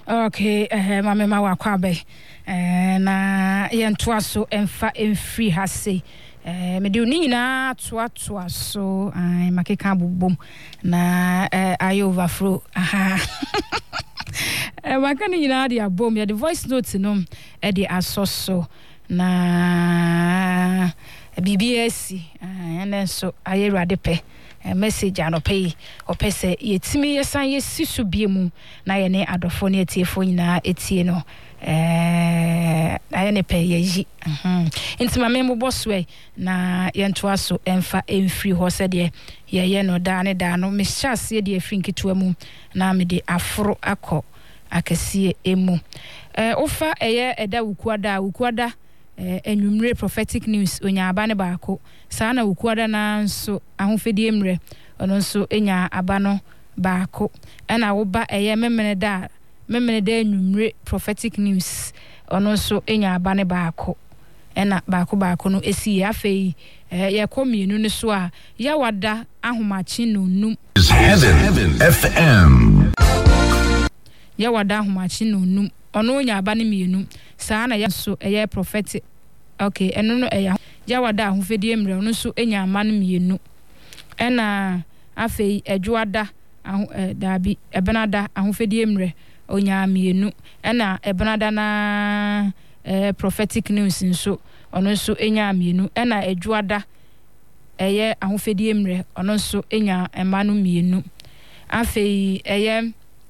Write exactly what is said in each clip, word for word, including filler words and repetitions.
Okay, eh mama ma wakwa be. Eh na yentoa so emfa emfiri ha sei. Eh me de oni nyina toa toa so ai makeka bobom na eh ayo overflow. Aha. Eh maka ni nyina de abom ya the voice note no e de asoso na B B S eh ene so ayerade pe message anope opese yetimi yesan yesisu biemu na ye ne adofo ne etiefo nyina etie no eh ayene pe yeji mhm intima membo boswe na yentoa so emfa emfiri ho se de ye ye no da ne da no mechase de afrinkitua mu na me de aforo akọ akasie emu eh ofa eye eda wukuada wukuada eh enwumre prophetic news onya aba ne baako saa na wukuada na nso ahofedie mre ono nso enya aba no baako ena wo ba eye memene da memene da enwumre prophetic news ono nso enya aba ne baako ena baako baako no esi afei eh ye komienu ne so a ya wada ahomachi no num Heaven F M ya wada ahomachi no num ono nya aba ne mienu saa na ya so eye prophetic okay eno no eya ya wada ahofedie mre ono nso enya ama no mienu ena afei edwoada aho dabi ebenada ahofedie mre onya mienu ena ebenada na eh prophetic news nso ono nso enya mienu ena edwoada eye ahofedie mre ono nso enya ema no mienu afei eye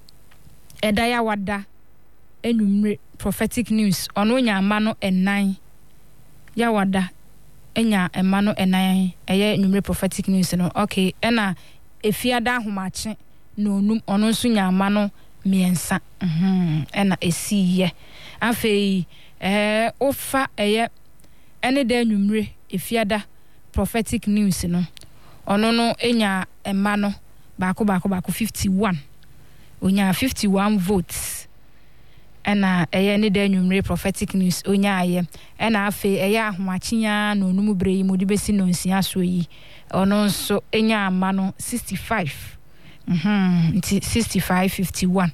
eda ya wada enumre prophetic news ono nya ama no enan ya wada enya ema no enan eye enumre prophetic news no okay ena efiada ahomache no num ono nso nya ama no miensa mhm ena esiye afei eh ofa eye ene da enumre efiada prophetic news no ono no enya ema no baako baako baako fifty-one onya fifty-one votes ena eye ne da enumre prophetic news onya aye ena afei eye ahomachinya no num brei mu de besi no nsia so yi ono nso enya ama no sixty-five mhm nti sixty-five fifty-one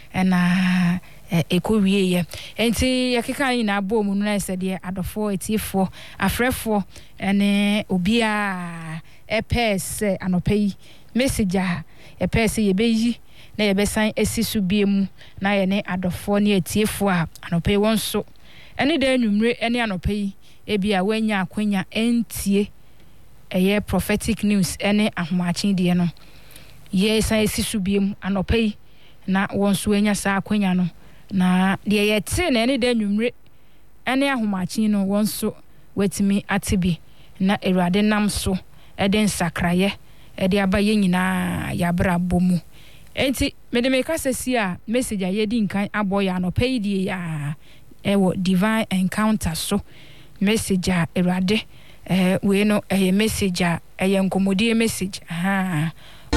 ena ekowie ye enti yakeka ni na abo mu no na sede adofo etiefo afrefo ene obia epese anopai message a epese yebeyi na yebesan esisu biemu na ye ne adofo ne etiefo a anopai wonso ene da enumre ene anopai ebia wanya akwanya entie eye prophetic news ene ahomachi de no ye san esisu biemu anopai na wonso enya sa akwanya no na de ye te na ene da enumre ene ahomachi no wonso wetimi atibi na erade nam so ede nsakraye ede abaye nyina ya bra bomu enti mede me kasesi a message a yedi nkan aboya no pay ya ewo divine encounter so message a erade eh we no eh message a eh nkomodie message aha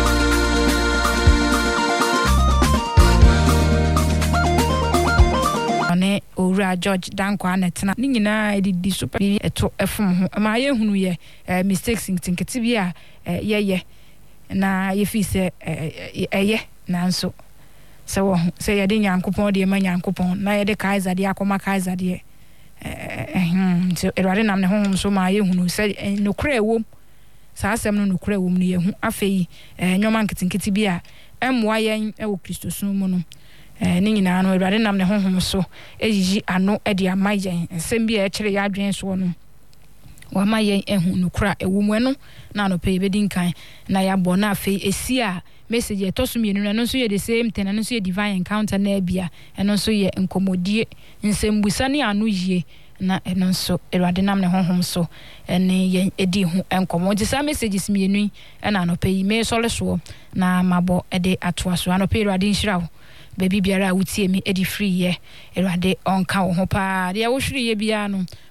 ane owura George Danko anetena ni nyina edidi super eto efum ho ma ye hunu ye mistakes ntinkete bi a ye ye na ye fi se eye nanso se wo se ye de nyankopon de ma nyankopon na ye de kaiser de akoma kaiser de eh hm so erware nam ne honhom so ma ye hunu se nokura ewom sa asem no nokura ewom no ye hu afei nyoma nketinkete bi a emwa yen ewo Kristo sun mu no eh ni nyina no erware nam ne honhom so eyiyi ano e de amayen ensem bi a e kire ya adwen so no wa mayen ehu nokura ewom eno na no pe be dinkan na ya bo na afei esi a message e toso mienu no nso ye the same thing no nso ye divine encounter na bia eno nso ye nkomodie nsembusa ne anu yie na eno nso erwade nam ne honhom so ene ye edi hu enkomo di sa messages mienu na no pe me sole so na mabo e de atoa so no pe erwade nhira baby biara wutie mi edi free ye erwade onka wo ho pa de wo hwiri ye bia no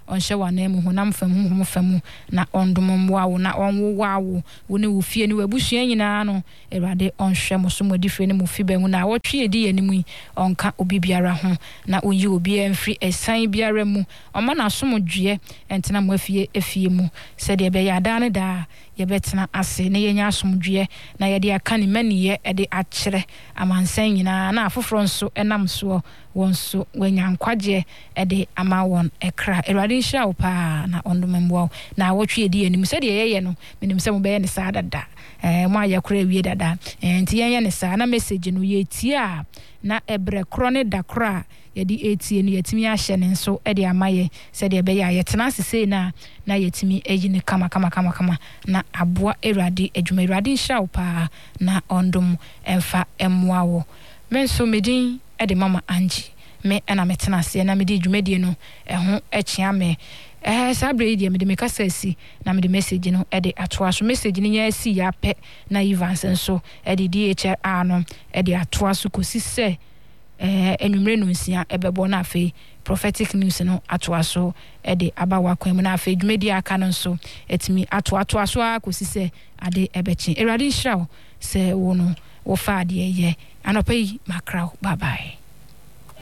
ɔnhyɛ wana mu honam fam honhom fam na ɔndom mmoa wo na ɔnwowa wo wo ne wo fie ne wabusua nyinaa no Awurade ɔnhwɛ mo so mo di fie ne mo fi ba mu na wɔtwe edi yɛn mu yi ɔnka obi biara ho na oyi obi mfiri ɛsan biara mu ɔma na asomdwe ɛntena mo afie afie mu sɛ de be ya da ne da yɛbɛtena ase na yɛnya asomdwe na yɛde aka ne maniye ɛde akyerɛ amansan nyinaa na afoforo nso ɛnam so wɔn so wɔnya nkwagye ɛde ama wɔn ɛkra Awurade nhyira wo paa na ɔndomamboa na wɔtwe edi anim sɛ de yɛyɛ no menim sɛ mo bɛyɛ ne saa dada eh mo ayɛkora wie dada enti yɛnyɛ ne saa na message no yɛtie a na ebre kro ne da kro yɛde etie no yɛtimi ahyɛ ne nso ɛde amaye sɛ de bɛyɛ yɛtena sesei na na yɛtimi eyi ne kama kama kama kama na aboa Awurade adwuma Awurade nhyira wo paa na ɔndom ɛmfa ɛmoa wo menso medin ɛde mama Angie me ɛna metena ase na mede dwumadie no ɛho ɛkyea me eh sabre die me de mekasa asi na me de message no e de atoa so message ni nya asi ya pɛ na Evans nso e de D H R no e de atoa so kosi se eh enwumre no nsia e bɛbɔ na afei prophetic news no atoa so e de abawa kwan mu na afei dwumadi aka no nso etimi atoa atoa so akosi se ade ebechi Awurade nhyira wo se wo no wo fa ade ye anopai makraw bye bye.